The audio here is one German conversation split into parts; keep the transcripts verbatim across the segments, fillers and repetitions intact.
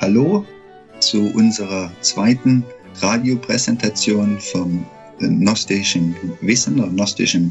Hallo zu unserer zweiten Radiopräsentation vom gnostischen Wissen oder gnostischen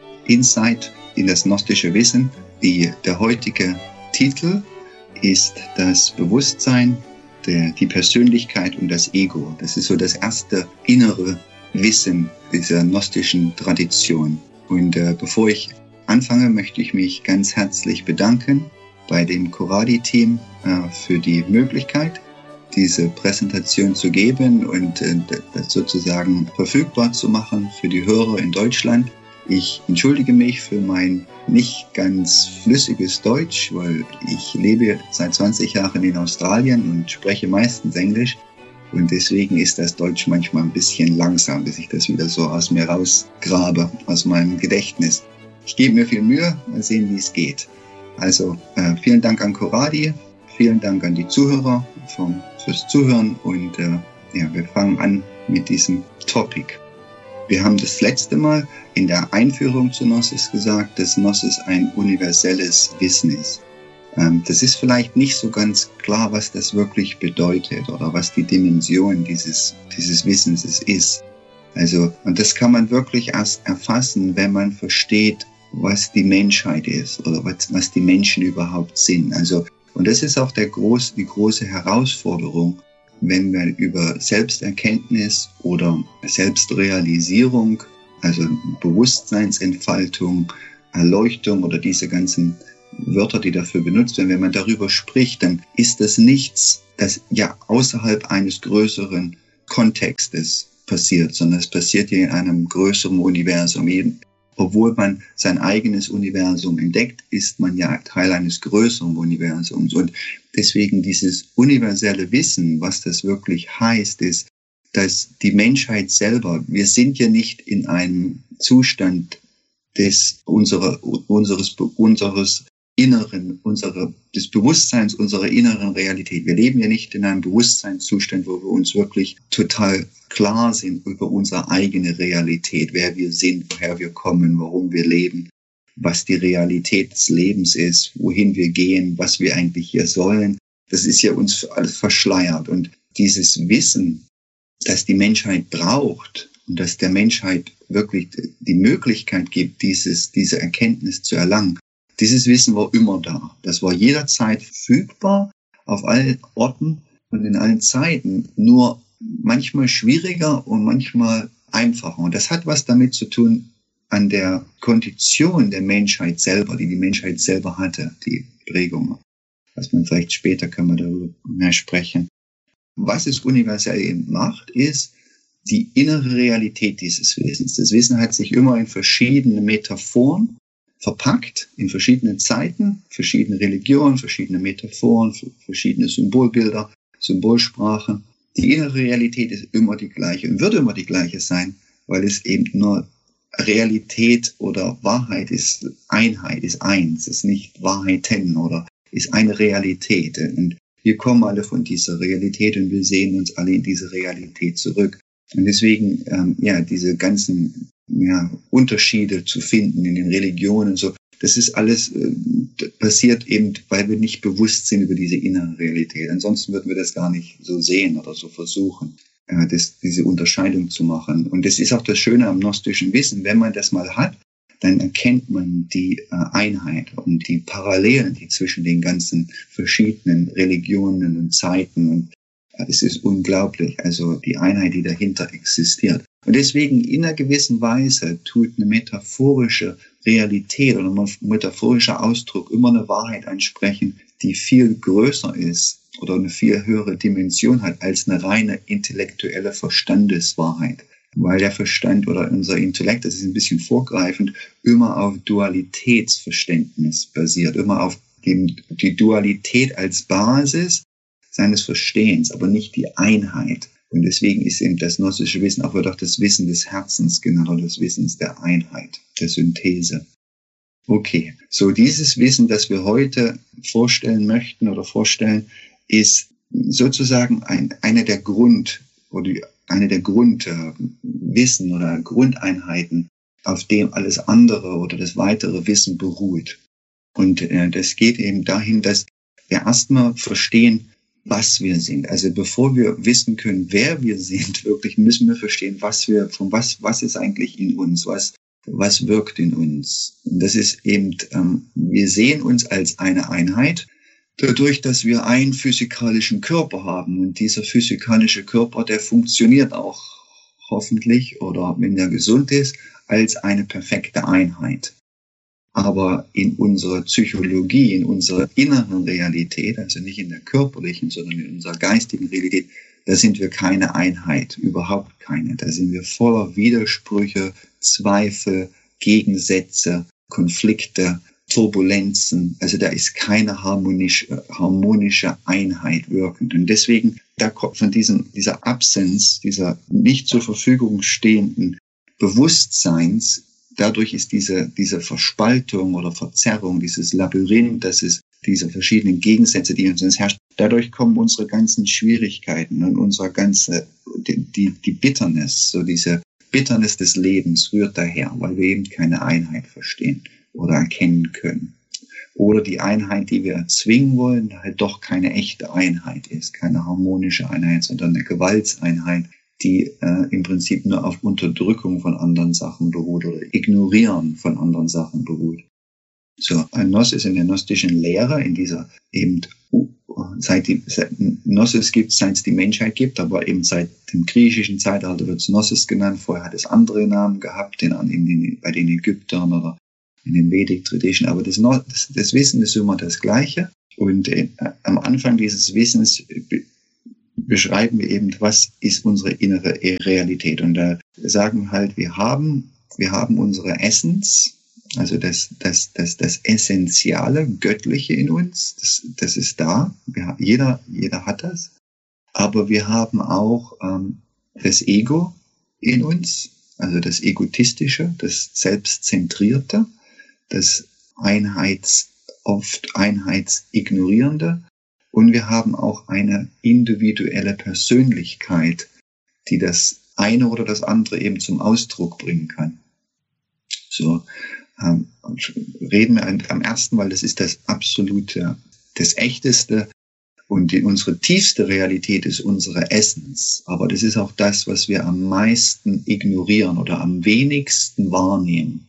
Insight in das gnostische Wissen. Die, der heutige Titel ist das Bewusstsein, der, die Persönlichkeit und das Ego. Das ist so das erste innere Wissen dieser gnostischen Tradition. Und äh, bevor ich anfange, möchte ich mich ganz herzlich bedanken bei dem Coradi-Team äh, für die Möglichkeit, diese Präsentation zu geben und äh, das sozusagen verfügbar zu machen für die Hörer in Deutschland. Ich entschuldige mich für mein nicht ganz flüssiges Deutsch, weil ich lebe seit zwanzig Jahren in Australien und spreche meistens Englisch. Und deswegen ist das Deutsch manchmal ein bisschen langsam, bis ich das wieder so aus mir rausgrabe, aus meinem Gedächtnis. Ich gebe mir viel Mühe, mal sehen, wie es geht. Also äh, vielen Dank an Coradi, vielen Dank an die Zuhörer vom, fürs Zuhören und äh, ja, wir fangen an mit diesem Topic. Wir haben das letzte Mal in der Einführung zu Gnosis gesagt, dass Gnosis ein universelles Wissen ist. Ähm, das ist vielleicht nicht so ganz klar, was das wirklich bedeutet oder was die Dimension dieses, dieses Wissens ist. Also, und das kann man wirklich erst erfassen, wenn man versteht, was die Menschheit ist oder was, was die Menschen überhaupt sind. Also, und das ist auch der groß, die große Herausforderung, wenn wir über Selbsterkenntnis oder Selbstrealisierung, also Bewusstseinsentfaltung, Erleuchtung oder diese ganzen Wörter, die dafür benutzt werden, wenn man darüber spricht, dann ist das nichts, das ja außerhalb eines größeren Kontextes passiert, sondern es passiert hier in einem größeren Universum. Obwohl man sein eigenes Universum entdeckt, ist man ja Teil eines größeren Universums. Und deswegen dieses universelle Wissen, was das wirklich heißt, ist, dass die Menschheit selber, wir sind ja nicht in einem Zustand des, unserer, unseres, unseres Inneren, unserer, des Bewusstseins unserer inneren Realität. Wir leben ja nicht in einem Bewusstseinszustand, wo wir uns wirklich total klar sind über unsere eigene Realität, wer wir sind, woher wir kommen, warum wir leben, was die Realität des Lebens ist, wohin wir gehen, was wir eigentlich hier sollen. Das ist ja uns alles verschleiert. Und dieses Wissen, das die Menschheit braucht und das der Menschheit wirklich die Möglichkeit gibt, dieses, diese Erkenntnis zu erlangen, dieses Wissen war immer da. Das war jederzeit verfügbar, auf allen Orten und in allen Zeiten, nur manchmal schwieriger und manchmal einfacher. Und das hat was damit zu tun an der Kondition der Menschheit selber, die die Menschheit selber hatte, die Prägung. Was man vielleicht später können wir darüber mehr sprechen. Was es universell eben macht, ist die innere Realität dieses Wissens. Das Wissen hat sich immer in verschiedene Metaphoren verpackt, in verschiedenen Zeiten, verschiedene Religionen, verschiedene Metaphoren, verschiedene Symbolbilder, Symbolsprache. Die innere Realität ist immer die gleiche und wird immer die gleiche sein, weil es eben nur Realität oder Wahrheit ist, Einheit ist eins, ist nicht Wahrheiten oder ist eine Realität. Und wir kommen alle von dieser Realität und wir sehen uns alle in diese Realität zurück. Und deswegen, ähm, ja, diese ganzen ja, Unterschiede zu finden in den Religionen, so, das ist alles äh, passiert eben, weil wir nicht bewusst sind über diese innere Realität. Ansonsten würden wir das gar nicht so sehen oder so versuchen, äh, das, diese Unterscheidung zu machen. Und das ist auch das Schöne am gnostischen Wissen. Wenn man das mal hat, dann erkennt man die äh, Einheit und die Parallelen, die zwischen den ganzen verschiedenen Religionen und Zeiten und äh, es ist unglaublich, also die Einheit, die dahinter existiert. Und deswegen in einer gewissen Weise tut eine metaphorische Realität oder ein metaphorischer Ausdruck immer eine Wahrheit ansprechen, die viel größer ist oder eine viel höhere Dimension hat als eine reine intellektuelle Verstandeswahrheit. Weil der Verstand oder unser Intellekt, das ist ein bisschen vorgreifend, immer auf Dualitätsverständnis basiert, immer auf dem, die Dualität als Basis seines Verstehens, aber nicht die Einheit. Und deswegen ist eben das gnostische Wissen auch, wird auch das Wissen des Herzens genannt, oder das Wissen der Einheit, der Synthese. Okay, so dieses Wissen, das wir heute vorstellen möchten oder vorstellen, ist sozusagen ein, eine der Grund, oder eine der Grundwissen oder Grundeinheiten, auf dem alles andere oder das weitere Wissen beruht. Und äh, das geht eben dahin, dass wir erstmal verstehen, was wir sind. Also bevor wir wissen können, wer wir sind, wirklich müssen wir verstehen, was wir, von was, was ist eigentlich in uns, was, was wirkt in uns. Und das ist eben, ähm, wir sehen uns als eine Einheit, dadurch, dass wir einen physikalischen Körper haben. Und dieser physikalische Körper, der funktioniert auch hoffentlich, oder wenn er gesund ist, als eine perfekte Einheit. Aber in unserer Psychologie, in unserer inneren Realität, also nicht in der körperlichen, sondern in unserer geistigen Realität, da sind wir keine Einheit, überhaupt keine. Da sind wir voller Widersprüche, Zweifel, Gegensätze, Konflikte, Turbulenzen. Also da ist keine harmonische, harmonische Einheit wirkend. Und deswegen, da kommt von diesem, dieser Absenz, dieser nicht zur Verfügung stehenden Bewusstseins, dadurch ist diese, diese Verspaltung oder Verzerrung, dieses Labyrinth, das ist diese verschiedenen Gegensätze, die uns ins herrschen. Dadurch kommen unsere ganzen Schwierigkeiten und unsere ganze, die, die, die Bitternis, so diese Bitternis des Lebens rührt daher, weil wir eben keine Einheit verstehen oder erkennen können. Oder die Einheit, die wir erzwingen wollen, halt doch keine echte Einheit ist, keine harmonische Einheit, sondern eine Gewaltseinheit, die äh, im Prinzip nur auf Unterdrückung von anderen Sachen beruht oder Ignorieren von anderen Sachen beruht. So, ein Gnosis in der gnostischen Lehre, in dieser eben, seit die, seit, Gnosis gibt es, seit es die Menschheit gibt, aber eben seit dem griechischen Zeitalter wird es Gnosis genannt, vorher hat es andere Namen gehabt, in, in den, bei den Ägyptern oder in den Vedic Tradition, aber das, das, das Wissen ist immer das Gleiche. Und äh, am Anfang dieses Wissens beschreiben wir eben, was ist unsere innere Realität. Und da sagen wir halt, wir haben, wir haben unsere Essenz, also das, das, das, das Essentiale, Göttliche in uns, das, das ist da. Wir, jeder, jeder hat das. Aber wir haben auch ähm, das Ego in uns, also das Egotistische, das Selbstzentrierte, das Einheits, oft Einheitsignorierende. Und wir haben auch eine individuelle Persönlichkeit, die das eine oder das andere eben zum Ausdruck bringen kann. So, ähm, reden wir am ersten, weil das ist das absolute, das Echteste. Und die, unsere tiefste Realität ist unsere Essenz. Aber das ist auch das, was wir am meisten ignorieren oder am wenigsten wahrnehmen.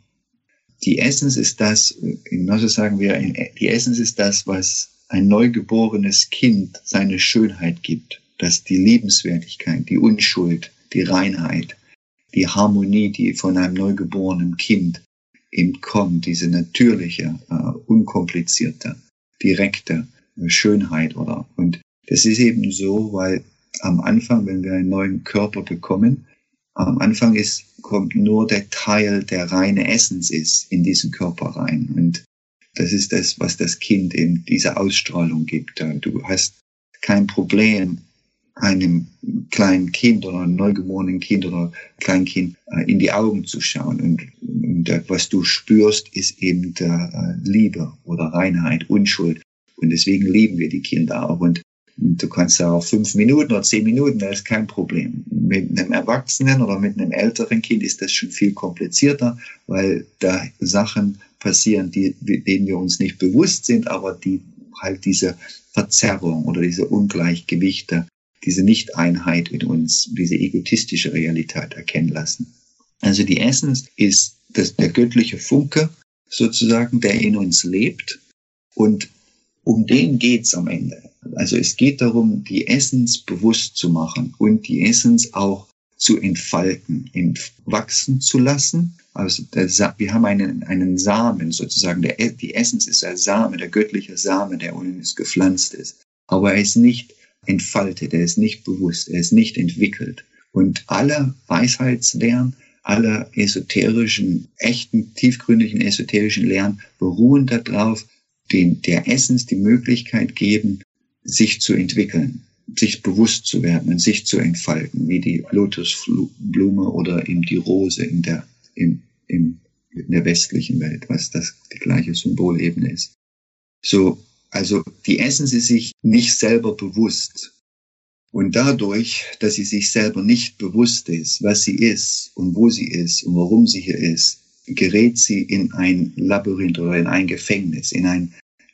Die Essenz ist das, in Gnosis sagen wir, die Essenz ist das, was ein neugeborenes Kind seine Schönheit gibt. Das die Liebenswertigkeit, die Unschuld, die Reinheit, die Harmonie, die von einem neugeborenen Kind eben kommt, diese natürliche, uh, unkomplizierte, direkte Schönheit, oder? Und das ist eben so, weil am Anfang, wenn wir einen neuen Körper bekommen, am Anfang ist, kommt nur der Teil, der reine Essenz ist, in diesen Körper rein. Und das ist das, was das Kind eben diese Ausstrahlung gibt. Du hast kein Problem, einem kleinen Kind oder einem neugeborenen Kind oder Kleinkind in die Augen zu schauen. Und, und was du spürst, ist eben Liebe oder Reinheit, Unschuld. Und deswegen lieben wir die Kinder auch. Und du kannst da auch fünf Minuten oder zehn Minuten, das ist kein Problem. Mit einem Erwachsenen oder mit einem älteren Kind ist das schon viel komplizierter, weil da Sachen passieren, die, denen wir uns nicht bewusst sind, aber die halt diese Verzerrung oder diese Ungleichgewichte, diese Nicht-Einheit in uns, diese egotistische Realität erkennen lassen. Also die Essenz ist das, der göttliche Funke sozusagen, der in uns lebt, und um den geht's am Ende. Also es geht darum, die Essenz bewusst zu machen und die Essenz auch zu entfalten, wachsen zu lassen. Also der, wir haben einen, einen Samen sozusagen. Der, die Essenz ist der Same, der göttliche Same, der in uns gepflanzt ist. Aber er ist nicht entfaltet, er ist nicht bewusst, er ist nicht entwickelt. Und alle Weisheitslehren, alle esoterischen, echten, tiefgründigen esoterischen Lehren beruhen darauf, den, der Essenz die Möglichkeit geben, sich zu entwickeln, sich bewusst zu werden und sich zu entfalten, wie die Lotusblume oder eben die Rose in der, in, in, in der westlichen Welt, was das die gleiche Symbolebene ist. So, also die Essenz ist sich nicht selber bewusst. Und dadurch, dass sie sich selber nicht bewusst ist, was sie ist und wo sie ist und warum sie hier ist, gerät sie in ein Labyrinth oder in ein Gefängnis, in ein,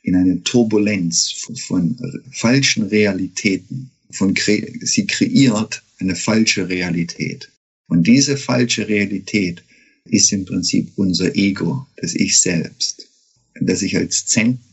in eine Turbulenz von, von falschen Realitäten. Von kre sie kreiert eine falsche Realität. Und diese falsche Realität ist im Prinzip unser Ego, das Ich selbst, das sich als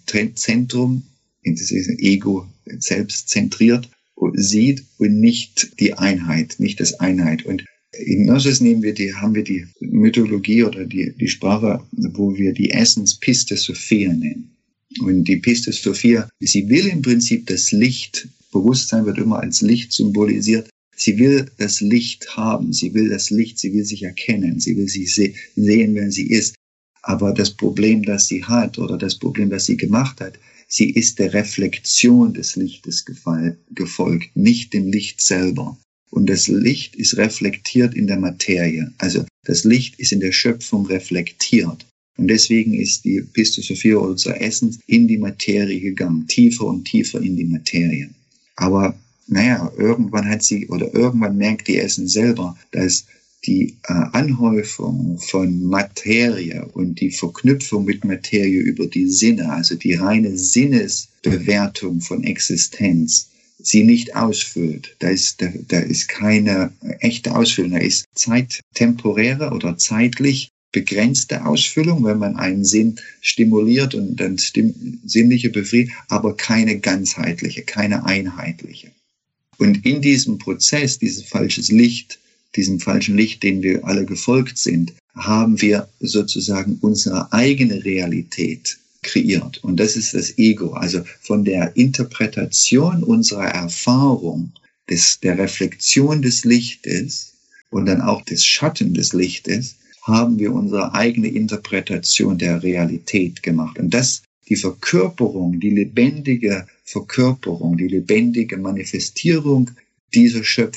Zentrum, in diesem Ego selbst zentriert, sieht und nicht die Einheit, nicht das Einheit. Und in Gnosis nehmen wir die, haben wir die Mythologie oder die, die Sprache, wo wir die Essence Pistis Sophia nennen. Und die Pistis Sophia, sie will im Prinzip das Licht, Bewusstsein wird immer als Licht symbolisiert, sie will das Licht haben, sie will das Licht, sie will sich erkennen, sie will sich se sehen, wer sie ist. Aber das Problem, das sie hat oder das Problem, das sie gemacht hat, sie ist der Reflexion des Lichtes gefolgt, nicht dem Licht selber. Und das Licht ist reflektiert in der Materie. Also das Licht ist in der Schöpfung reflektiert. Und deswegen ist die Pistis Sophia oder zur Essence in die Materie gegangen, tiefer und tiefer in die Materie. Aber naja, irgendwann hat sie oder irgendwann merkt die Essence selber, dass die äh, Anhäufung von Materie und die Verknüpfung mit Materie über die Sinne, also die reine Sinnesbewertung von Existenz, sie nicht ausfüllt. Da ist, da, da ist keine echte Ausfüllung, da ist zeittemporäre oder zeitlich begrenzte Ausfüllung, wenn man einen Sinn stimuliert und dann stim sinnliche befriedigt, aber keine ganzheitliche, keine einheitliche. Und in diesem Prozess, dieses falsches Licht, diesem falschen Licht, dem wir alle gefolgt sind, haben wir sozusagen unsere eigene Realität kreiert. Und das ist das Ego. Also von der Interpretation unserer Erfahrung, des, der Reflexion des Lichtes und dann auch des Schatten des Lichtes, haben wir unsere eigene Interpretation der Realität gemacht. Und das, die Verkörperung, die lebendige Verkörperung, die lebendige Manifestierung dieser Schöpfung